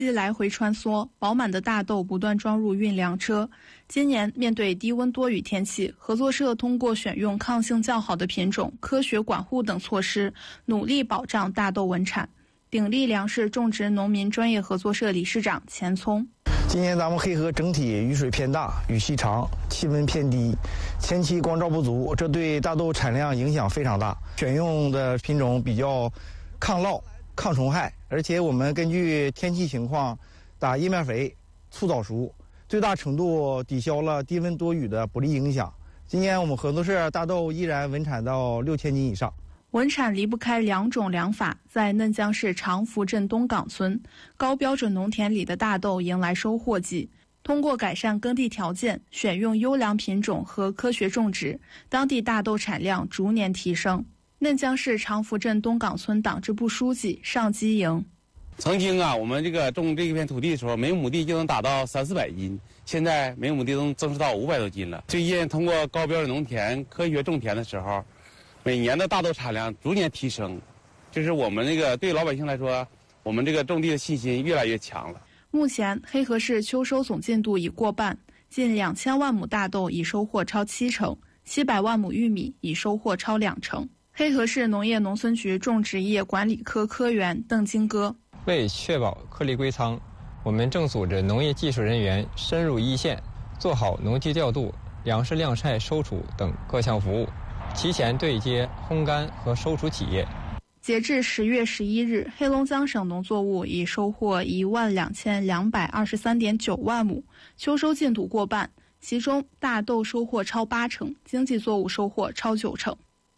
来回穿梭，饱满的大豆不断装入运粮车。今年面对低温多雨天气，合作社通过选用抗性较好的品种、科学管护等措施，努力保障大豆稳产。鼎力粮食种植农民专业合作社理事长钱聪： 今年咱们黑河整体雨水偏大，雨期长，气温偏低，前期光照不足，这对大豆产量影响非常大。选用的品种比较抗涝、抗虫害，而且我们根据天气情况打叶面肥、促早熟，最大程度抵消了低温多雨的不利影响。今年我们合作社大豆依然稳产到6000斤以上。 稳产离不开两种粮法，在嫩江市长福镇东岗村高标准农田里的大豆迎来收获季。通过改善耕地条件，选用优良品种和科学种植，当地大豆产量逐年提升。嫩江市长福镇东岗村党支部书记尚基营： 曾经我们种这一片土地的时候，每亩地就能达到300-400斤，现在每亩地都增值到500多斤了。最近通过高标准农田科学种田的时候，每年的大豆产量逐年提升，就是我们对老百姓来说，我们种地的信心越来越强了。 目前黑河市秋收总进度已过半，近2000万亩大豆已收获超70%，700万亩玉米已收获超20%。黑河市农业农村局种植业管理科科员邓金戈： 为确保颗粒归仓，我们正组织农业技术人员深入一线，做好农机调度、粮食晾晒、收储等各项服务，提前对接烘干和收储企业。 截至10月11日，黑龙江省农作物已收获12223.9万亩，秋收进度过半，其中大豆收获超80%，经济作物收获超90%。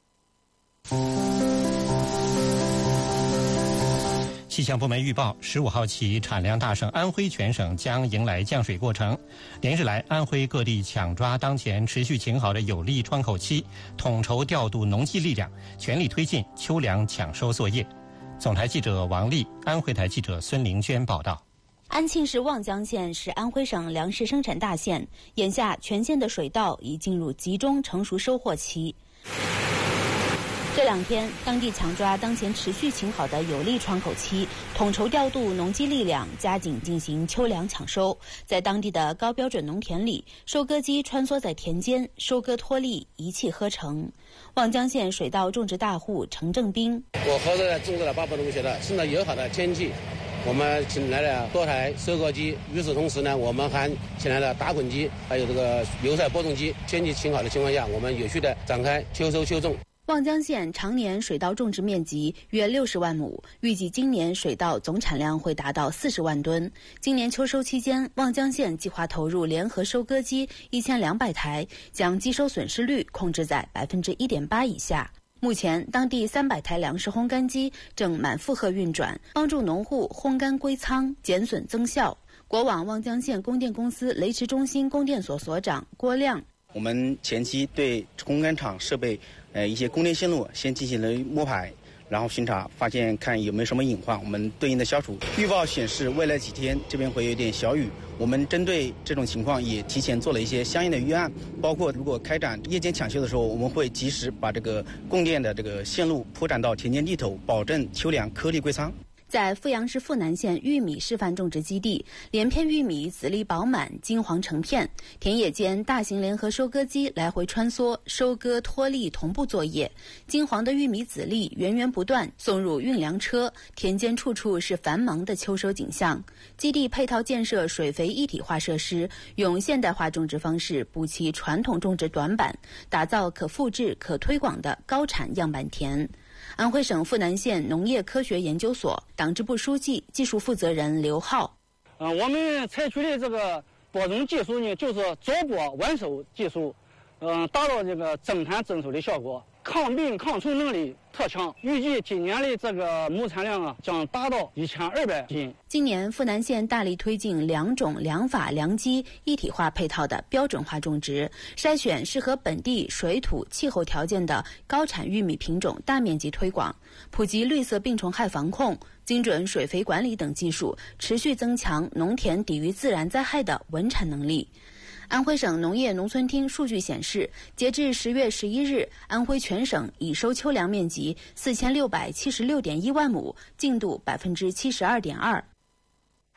气象部门预报，15号起产量大省安徽全省将迎来降水过程。连日来，安徽各地抢抓当前持续晴好的有利窗口期，统筹调度农机力量，全力推进秋粮抢收作业。总台记者王丽，安徽台记者孙玲娟报道。 安庆市望江县是安徽省粮食生产大县，眼下全县的水稻已进入集中成熟收获期。这2天，当地抢抓当前持续晴好的有利窗口期，统筹调度农机力量，加紧进行秋粮抢收。在当地的高标准农田里，收割机穿梭在田间，收割脱粒，一气呵成。望江县水稻种植大户程正兵： 我合作种植了800多亩的，趁着友好的天气，我们请来了多台收割机，与此同时呢，我们还请来了打滚机，还有油菜播种机。天气晴好的情况下，我们有序地展开秋收秋种。 望江县常年水稻种植面积约60万亩，预计今年水稻总产量会达到40万吨。今年秋收期间，望江县计划投入联合收割机1200台，将机收损失率控制在1.8%以下。目前，当地300台粮食烘干机正满负荷运转，帮助农户烘干归仓，减损增效。国网望江县供电公司雷池中心供电所所长郭亮： 我们前期对烘干厂设备一些供电线路先进行了摸排，然后巡查，发现看有没有什么隐患，我们对应的消除。预报显示未来几天这边会有点小雨，我们针对这种情况也提前做了一些相应的预案，包括如果开展夜间抢修的时候，我们会及时把供电的线路铺展到田间地头，保证秋粮颗粒归仓。 在阜阳市阜南县玉米示范种植基地，连片玉米籽粒饱满，金黄成片，田野间大型联合收割机来回穿梭，收割脱粒同步作业。金黄的玉米籽粒源源不断送入运粮车，田间处处是繁忙的秋收景象。基地配套建设水肥一体化设施，用现代化种植方式补齐传统种植短板，打造可复制、可推广的高产样板田。安徽省阜南县农业科学研究所党支部书记、技术负责人刘浩： 我们采取的播种技术呢，就是早播晚收技术，达到增产增收的效果，抗病抗虫能力特强。预计今年的亩产量将达到1200斤。 今年阜南县大力推进2种粮法粮机一体化配套的标准化种植，筛选适合本地水土气候条件的高产玉米品种，大面积推广，普及绿色病虫害防控、精准水肥管理等技术，持续增强农田抵御自然灾害的稳产能力。安徽省农业农村厅数据显示，截至10月11日，安徽全省已收秋粮面积4676.1万亩，进度72.2%。